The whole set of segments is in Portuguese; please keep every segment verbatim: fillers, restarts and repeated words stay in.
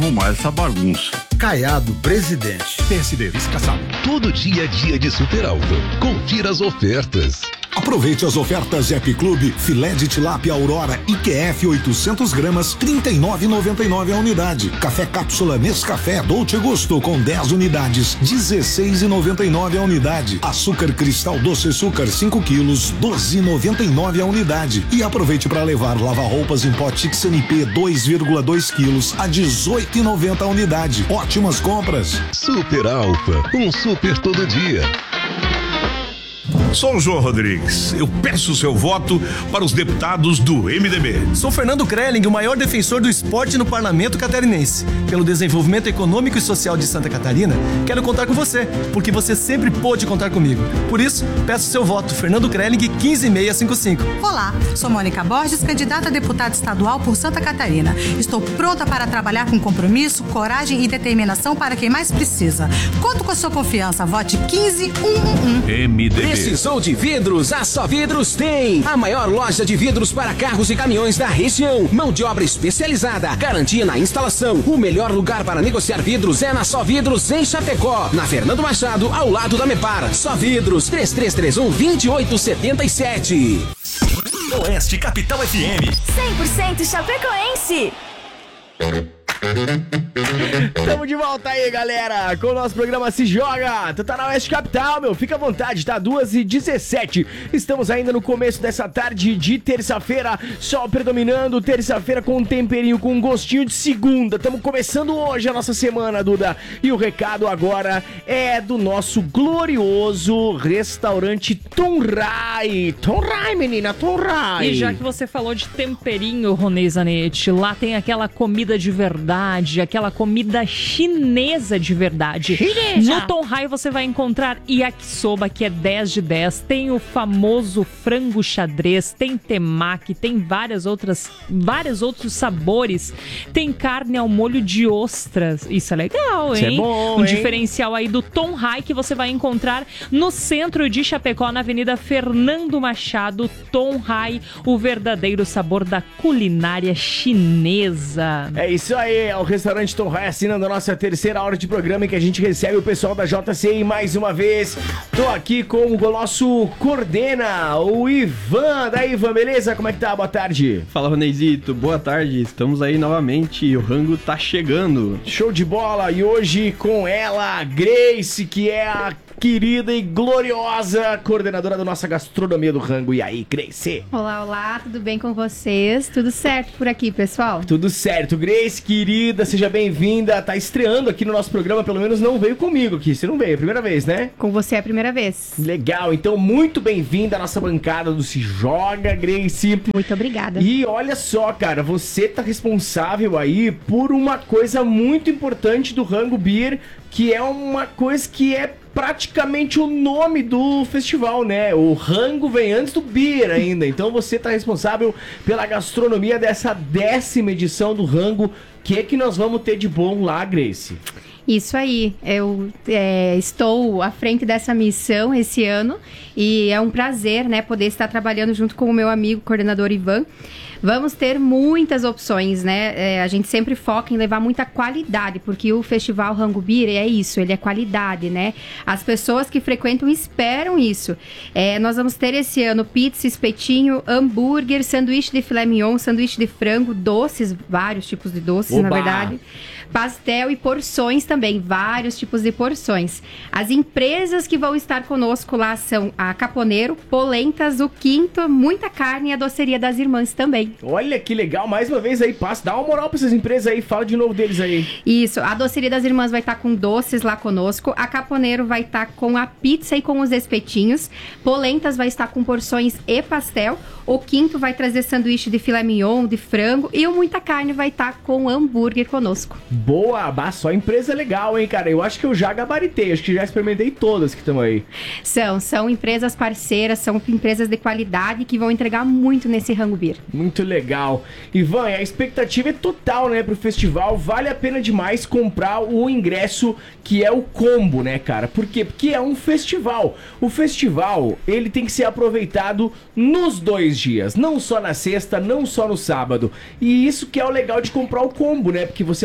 arrumar essa bagunça. Caiado, presidente. P S D, vice-caçado. Todo dia é dia de Super Alfa. Confira as ofertas. Aproveite as ofertas Happy Club, filé de tilápia Aurora I Q F oitocentos gramas, trinta e nove reais e noventa e nove centavos a unidade. Café cápsula Nescafé Dolce Gusto com dez unidades, dezesseis reais e noventa e nove centavos a unidade. Açúcar Cristal Doce Açúcar cinco quilos, doze reais e noventa e nove centavos a unidade. E aproveite para levar lava-roupas em pote X N P dois vírgula dois quilos a dezoito reais e noventa centavos a unidade. Ótimas compras. Super Alfa, um super todo dia. Sou o João Rodrigues. Eu peço o seu voto para os deputados do M D B. Sou Fernando Krelling, o maior defensor do esporte no parlamento catarinense. Pelo desenvolvimento econômico e social de Santa Catarina, quero contar com você, porque você sempre pôde contar comigo. Por isso, peço seu voto, Fernando Krelling, quinze mil seiscentos e cinquenta e cinco. Olá, sou Mônica Borges, candidata a deputada estadual por Santa Catarina. Estou pronta para trabalhar com compromisso, coragem e determinação para quem mais precisa. Conto com a sua confiança. Vote quinze mil cento e onze. M D B. Precisou de vidros? A Só Vidros tem. A maior loja de vidros para carros e caminhões da região. Mão de obra especializada. Garantia na instalação. O melhor lugar para negociar vidros é na Só Vidros em Chapecó. Na Fernando Machado, ao lado da Mepar. Só Vidros, três três três um, dois oito sete sete. Oeste Capital F M. cem por cento chapecoense. Tamo de volta aí, galera, com o nosso programa Se Joga. Tu tá na Oeste Capital, meu, fica à vontade, tá? duas e dezessete. Estamos ainda no começo dessa tarde de terça-feira, sol predominando, terça-feira com um temperinho, com um gostinho de segunda. Tamo começando hoje a nossa semana, Duda. E o recado agora é do nosso glorioso restaurante Tom Rai. Tom Rai, menina, Tom Rai. E já que você falou de temperinho, Ronei Zanetti, lá tem aquela comida de verdade, aquela comida chinesa de verdade. Chinesa. No Tom Rai você vai encontrar yakisoba, que é dez de dez, tem o famoso frango xadrez, tem temaki, tem várias outras, vários outros sabores, tem carne ao molho de ostras. Isso é legal, hein? Isso é bom, um hein? diferencial aí do Tom Rai que você vai encontrar no centro de Chapecó, na Avenida Fernando Machado. Tom Rai, o verdadeiro sabor da culinária chinesa. É isso aí, é o restaurante Tom Rai assinando a nossa terceira hora de programa em que a gente recebe o pessoal da J C I mais uma vez. Tô aqui com o nosso coordena, o Ivan. Daí, Ivan, beleza? Como é que tá? Boa tarde. Fala, Roneizito. Boa tarde. Estamos aí novamente e o rango tá chegando. Show de bola. E hoje com ela, Grace, que é a querida e gloriosa coordenadora da nossa gastronomia do rango. E aí, Grace? Olá, olá. Tudo bem com vocês? Tudo certo por aqui, pessoal? Tudo certo. Grace, querida, seja bem-vinda. Tá estreando aqui no nosso programa, pelo menos não veio comigo aqui. Você não veio, é a primeira vez, né? Com você é a primeira vez. Legal, então muito bem-vinda à nossa bancada do Se Joga, Grace. Muito obrigada. E olha só, cara, você tá responsável aí por uma coisa muito importante do Rango Beer, que é uma coisa que é praticamente o nome do festival, né? O rango vem antes do beer ainda. Então você tá responsável pela gastronomia dessa décima edição do rango. O que é que nós vamos ter de bom lá, Grace? Isso aí, eu é, estou à frente dessa missão esse ano e é um prazer, né, poder estar trabalhando junto com o meu amigo coordenador Ivan. Vamos ter muitas opções, né? É, a gente sempre foca em levar muita qualidade, porque o Festival Rango Beer é isso, ele é qualidade, né? As pessoas que frequentam esperam isso. É, nós vamos ter esse ano pizza, espetinho, hambúrguer, sanduíche de filé mignon, sanduíche de frango, doces, vários tipos de doces, Oba! na verdade. Pastel e porções também, vários tipos de porções. As empresas que vão estar conosco lá são a Caponeiro, Polentas, o Quinto, muita carne e a Doceria das Irmãs também. Olha que legal, mais uma vez aí, passa, dá uma moral pra essas empresas aí, fala de novo deles aí. Isso, a Doceria das Irmãs vai estar com doces lá conosco, a Caponeiro vai estar com a pizza e com os espetinhos, Polentas vai estar com porções e pastel, o Quinto vai trazer sanduíche de filé mignon, de frango, e o Muita Carne vai estar com hambúrguer conosco. Boa, bah, só empresa legal, hein, cara? Eu acho que eu já gabaritei, acho que já experimentei todas que estão aí. São, são empresas parceiras, são empresas de qualidade que vão entregar muito nesse Rango Beer. Muito legal. Ivan, a expectativa é total, né, pro festival. Vale a pena demais comprar o ingresso que é o combo, né, cara? Por quê? Porque é um festival. O festival, ele tem que ser aproveitado nos dois dias, não só na sexta, não só no sábado. E isso que é o legal de comprar o combo, né? Porque você aproveita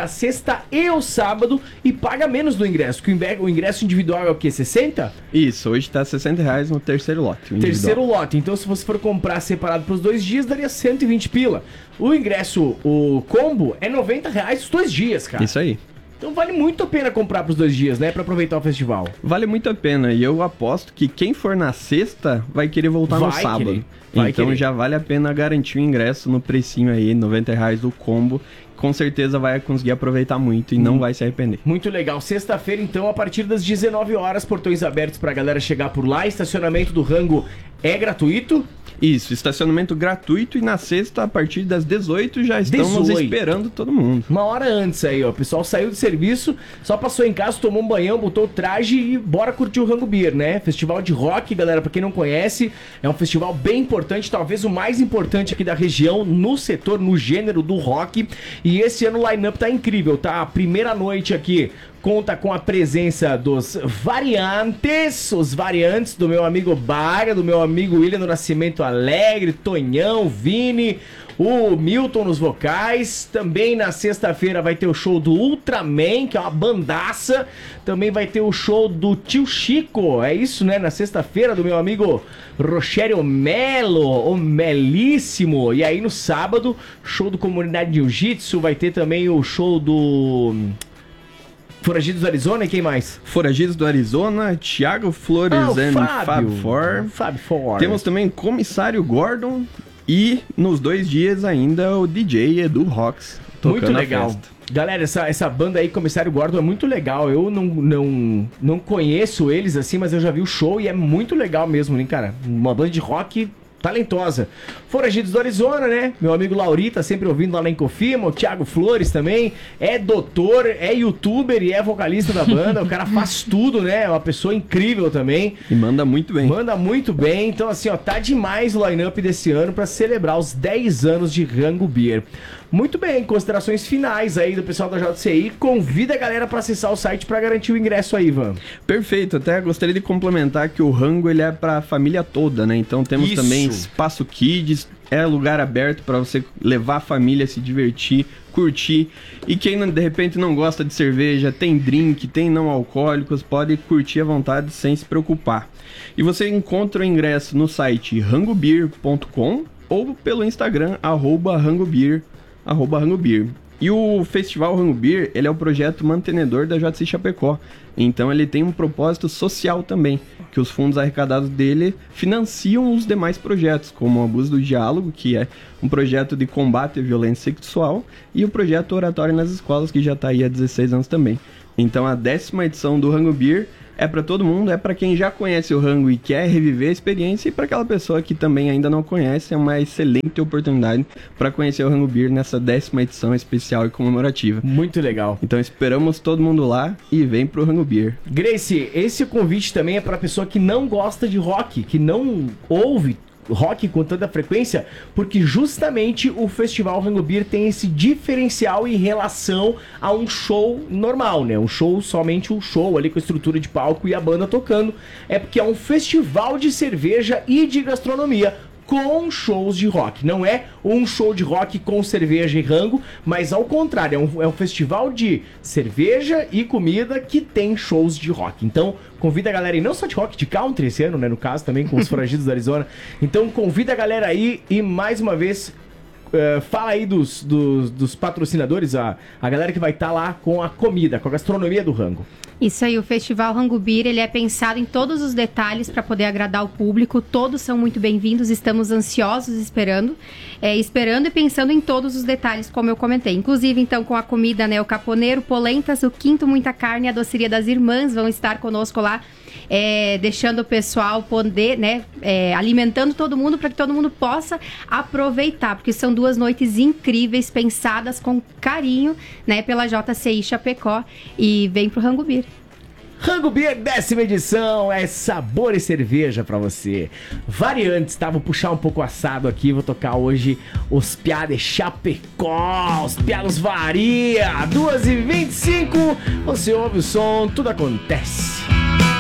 aproveitar a sexta e o sábado e paga menos do ingresso, que o ingresso individual é o quê? sessenta? Isso, hoje tá sessenta reais no terceiro lote. Terceiro lote, então se você for comprar separado pros dois dias, daria cento e vinte pila. O ingresso, o combo, é noventa reais os dois dias, cara. Isso aí. Então vale muito a pena comprar pros dois dias, né? Pra aproveitar o festival. Vale muito a pena. E eu aposto que quem for na sexta vai querer voltar vai no sábado. Querer. Vai então querer. já vale a pena garantir o ingresso no precinho aí, noventa reais do combo. Com certeza vai conseguir aproveitar muito e hum. não vai se arrepender. Muito legal. Sexta-feira, então, a partir das dezenove horas, portões abertos pra galera chegar por lá. Estacionamento do Rango é gratuito? Isso, estacionamento gratuito e na sexta, a partir das dezoito, já estamos dezoito. Esperando todo mundo. Uma hora antes aí, ó. O pessoal saiu do serviço, só passou em casa, tomou um banhão, botou o traje e bora curtir o Rango Beer, né? Festival de rock, galera, pra quem não conhece, é um festival bem importante, talvez o mais importante aqui da região, no setor, no gênero do rock. E esse ano o line-up tá incrível, tá? A primeira noite aqui conta com a presença dos Variantes, os Variantes do meu amigo Baga, do meu amigo William do Nascimento Alegre, Tonhão, Vini, o Milton nos vocais. Também na sexta-feira vai ter o show do Ultraman, que é uma bandaça. Também vai ter o show do Tio Chico, é isso, né? Na sexta-feira do meu amigo Rogério Melo, o Melíssimo. E aí no sábado, show do Comunidade Jiu-Jitsu, vai ter também o show do... Foragidos do Arizona e quem mais? Foragidos do Arizona, Thiago Flores ah, e Fábio. Fab Four. Fab Four. Temos também Comissário Gordon e nos dois dias ainda o D J Edu Rocks. Muito legal. Galera, essa, essa banda aí, Comissário Gordon, é muito legal. Eu não, não, não conheço eles assim, mas eu já vi o show e é muito legal mesmo, né, cara? Uma banda de rock talentosa. Foragidos do Arizona, né? Meu amigo Lauri tá sempre ouvindo lá na Encofima. O Thiago Flores também. É doutor, é youtuber e é vocalista da banda. O cara faz tudo, né? É uma pessoa incrível também. E manda muito bem. Manda muito bem. Então, assim, ó, tá demais o line-up desse ano pra celebrar os dez anos de Rango Beer. Muito bem, considerações finais aí do pessoal da J C I. Convida a galera para acessar o site para garantir o ingresso aí, Ivan. Perfeito, até gostaria de complementar que o Rango ele é para a família toda, né? Então temos Isso. também espaço kids, é lugar aberto para você levar a família, se divertir, curtir. E quem de repente não gosta de cerveja, tem drink, tem não alcoólicos, pode curtir à vontade sem se preocupar. E você encontra o ingresso no site rango beer ponto com ou pelo Instagram, arroba rangobeer. arroba Rango Beer. E o Festival Rango Beer, ele é o projeto mantenedor da J C I Chapecó. Então ele tem um propósito social também, que os fundos arrecadados dele financiam os demais projetos, como o Abuso do Diálogo, que é um projeto de combate à violência sexual, e o projeto Oratório nas Escolas, que já está aí há dezesseis anos também. Então a décima edição do Rango Beer é para todo mundo, é para quem já conhece o Rango e quer reviver a experiência, e para aquela pessoa que também ainda não conhece, é uma excelente oportunidade para conhecer o Rango Beer nessa décima edição especial e comemorativa. Muito legal. Então esperamos todo mundo lá e vem pro Rango Beer. Grace, esse convite também é para pessoa que não gosta de rock, que não ouve rock com tanta frequência, porque justamente o Festival Rango Beer tem esse diferencial em relação a um show normal, né? Um show, somente um show ali com estrutura de palco e a banda tocando. É porque é um festival de cerveja e de gastronomia com shows de rock. Não é um show de rock com cerveja e rango, mas ao contrário, é um, é um festival de cerveja e comida que tem shows de rock. Então, convida a galera aí, não só de rock, de country esse ano, né? No caso, também com os Foragidos do Arizona. Então, convida a galera aí e, mais uma vez, Uh, fala aí dos, dos, dos patrocinadores, a, a galera que vai estar tá lá com a comida, com a gastronomia do Rango. Isso aí, o Festival Rango Beer, ele é pensado em todos os detalhes para poder agradar o público. Todos são muito bem-vindos, estamos ansiosos esperando, é, esperando e pensando em todos os detalhes, como eu comentei. Inclusive, então, com a comida, né, o caponeiro, polentas, o quinto Muita Carne e a doceria das irmãs vão estar conosco lá, é, deixando o pessoal poder, né, é, alimentando todo mundo para que todo mundo possa aproveitar, porque são duas noites incríveis, pensadas com carinho, né, pela J C I Chapecó, e vem pro Rango Beer. Rango Beer, décima edição, é sabor e cerveja pra você. Variantes, tá? Vou puxar um pouco assado aqui, vou tocar hoje os piá de Chapecó, os piá dos varia, duas e vinte e cinco, você ouve o som, tudo acontece.